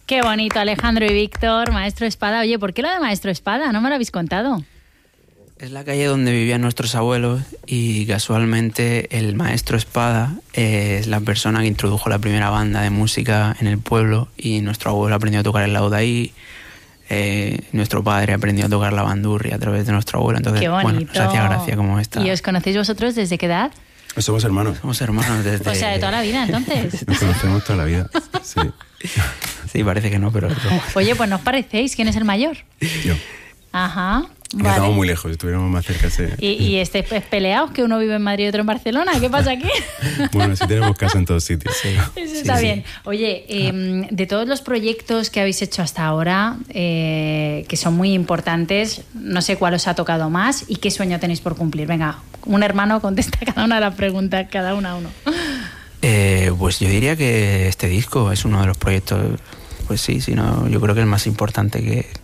Qué bonito, Alejandro y Víctor, Maestro Espada. Oye, ¿por qué lo de Maestro Espada? No me lo habéis contado. Es la calle donde vivían nuestros abuelos y casualmente el Maestro Espada es la persona que introdujo la primera banda de música en el pueblo y nuestro abuelo aprendió a tocar el laudaí, nuestro padre aprendió a tocar la bandurria a través de nuestro abuelo. Entonces, qué bonito. Bueno, nos hacía gracia como esta. ¿Y os conocéis vosotros desde qué edad? Somos hermanos. Somos hermanos desde... O sea, de toda la vida, entonces. Nos conocemos toda la vida, sí. Sí, parece que no, pero... Oye, pues no os parecéis. ¿Quién es el mayor? Yo. Ajá. Vale. Estamos muy lejos, estuviéramos más cerca. Sí. ¿Y estáis peleados? ¿Que uno vive en Madrid y otro en Barcelona? ¿Qué pasa aquí? Bueno, sí tenemos casa en todos sitios. Sí. Eso está bien. Oye, de todos los proyectos que habéis hecho hasta ahora, que son muy importantes, no sé cuál os ha tocado más y qué sueño tenéis por cumplir. Venga, un hermano contesta cada una de las preguntas, cada una a uno. Pues yo diría que este disco es uno de los proyectos, pues sí, no, yo creo que el más importante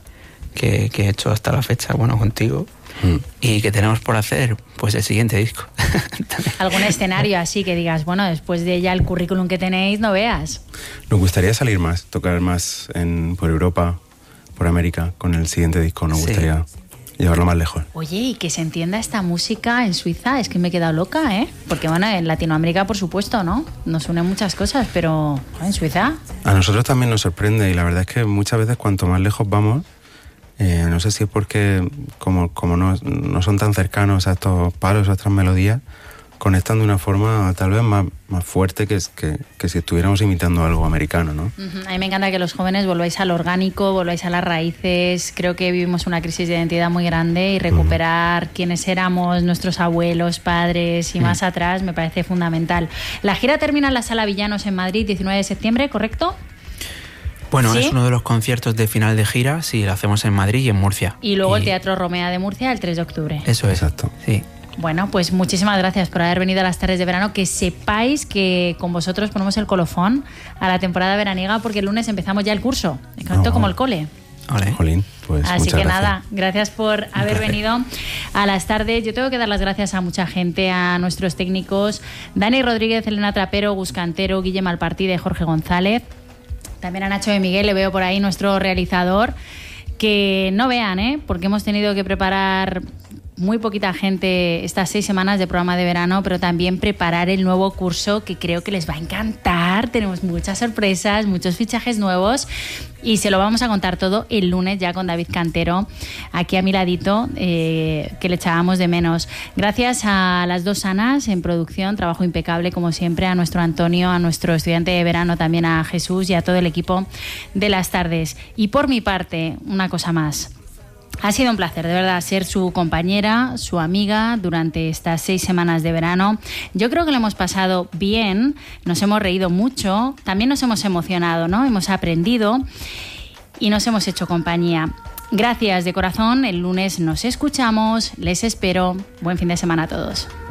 que he hecho hasta la fecha, bueno, contigo, y que tenemos por hacer, pues el siguiente disco. ¿Algún escenario así que digas, bueno, después de ya el currículum que tenéis, no veas? Nos gustaría salir más, tocar más por Europa, por América, con el siguiente disco, nos gustaría llevarlo más lejos. Oye, y que se entienda esta música en Suiza, es que me he quedado loca, ¿eh? Porque bueno, en Latinoamérica, por supuesto, ¿no? Nos unen muchas cosas, pero en Suiza... A nosotros también nos sorprende y la verdad es que muchas veces cuanto más lejos vamos, no sé si es porque como no son tan cercanos a estos palos, a estas melodías, conectan de una forma tal vez más fuerte que si estuviéramos imitando algo americano, ¿no? A mí me encanta que los jóvenes volváis al orgánico, volváis a las raíces. Creo que vivimos una crisis de identidad muy grande y recuperar quiénes éramos, nuestros abuelos, padres y más atrás me parece fundamental. La gira termina en la Sala Villanos en Madrid, 19 de septiembre, ¿correcto? Bueno, ¿sí? Es uno de los conciertos de final de gira, sí, lo hacemos en Madrid y en Murcia. Y luego el Teatro Romea de Murcia el 3 de octubre. Eso es. Exacto. Sí. Bueno, pues muchísimas gracias por haber venido a las tardes de verano. Que sepáis que con vosotros ponemos el colofón a la temporada veraniega porque el lunes empezamos ya el curso. Exacto, como el cole. Vale. Jolín, pues así que gracias. nada, gracias por haber venido a las tardes. Yo tengo que dar las gracias a mucha gente, a nuestros técnicos, Dani Rodríguez, Elena Trapero, Gus Cantero, Guille Malpartide, Jorge González. También a Nacho de Miguel, le veo por ahí, nuestro realizador. Que no vean, porque hemos tenido que preparar muy poquita gente estas 6 semanas de programa de verano, pero también preparar el nuevo curso que creo que les va a encantar. Tenemos muchas sorpresas, muchos fichajes nuevos y se lo vamos a contar todo el lunes ya con David Cantero aquí a mi ladito, que le echábamos de menos. Gracias a las dos Anas en producción, trabajo impecable como siempre, a nuestro Antonio, a nuestro estudiante de verano, también a Jesús y a todo el equipo de las tardes. Y por mi parte, una cosa más. Ha sido un placer, de verdad, ser su compañera, su amiga durante estas 6 semanas de verano. Yo creo que lo hemos pasado bien, nos hemos reído mucho, también nos hemos emocionado, ¿no? Hemos aprendido y nos hemos hecho compañía. Gracias de corazón, el lunes nos escuchamos, les espero. Buen fin de semana a todos.